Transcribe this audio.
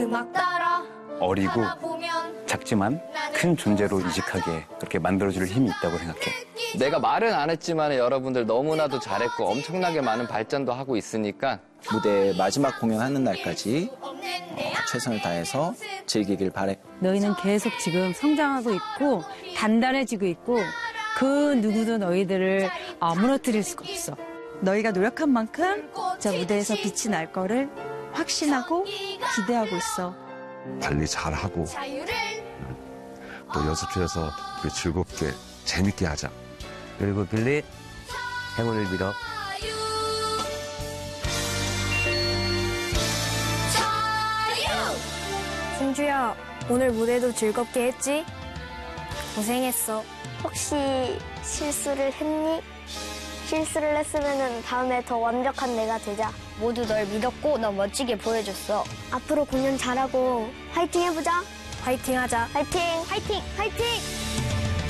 음악 따라 어리고 작지만 큰 존재로 이직하게 그렇게 만들어줄 힘이 있다고 생각해. 내가 말은 안 했지만 여러분들 너무나도 잘했고 엄청나게 많은 발전도 하고 있으니까 무대 마지막 공연하는 날까지 최선을 다해서 즐기길 바래. 너희는 계속 지금 성장하고 있고 단단해지고 있고 그 누구도 너희들을 무너뜨릴 수가 없어. 너희가 노력한 만큼 저 무대에서 빛이 날 거를 확신하고 기대하고 있어. 관리 잘하고 또 연습실에서 우리 즐겁게 재밌게 하자. 그리고 빌리 행운을 빌어. 승주야, 오늘 무대도 즐겁게 했지? 고생했어. 혹시 실수를 했니? 실수를 했으면 다음에 더 완벽한 내가 되자. 모두 널 믿었고 너 멋지게 보여줬어. 앞으로 공연 잘하고 화이팅 해보자. 화이팅 하자. 화이팅! 화이팅! 화이팅!